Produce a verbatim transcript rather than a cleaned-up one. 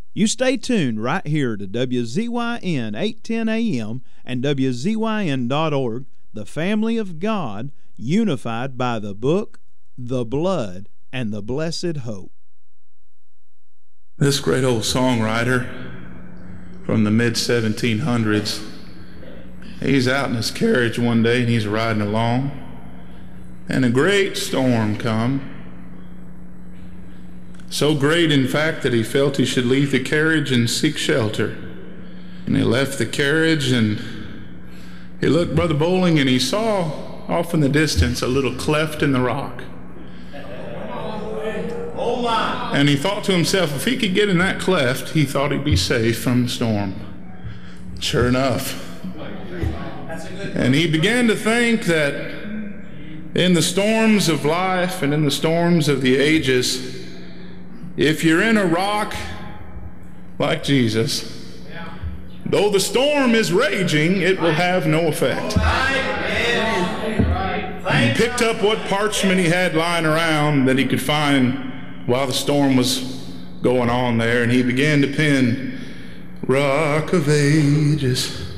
You stay tuned right here to W Z Y N eight ten A M and W Z Y N dot org, the family of God, unified by the book, the blood, and the blessed hope. This great old songwriter from the mid seventeen hundreds, he's out in his carriage one day and he's riding along, and a great storm come. So great, in fact, that he felt he should leave the carriage and seek shelter. And he left the carriage and he looked, Brother Bowling, and he saw off in the distance a little cleft in the rock. And he thought to himself, if he could get in that cleft, he thought he'd be safe from the storm. Sure enough. And he began to think that in the storms of life and in the storms of the ages, if you're in a rock like Jesus, though the storm is raging, it will have no effect. He picked up what parchment he had lying around that he could find while the storm was going on there, and he began to pen, Rock of Ages,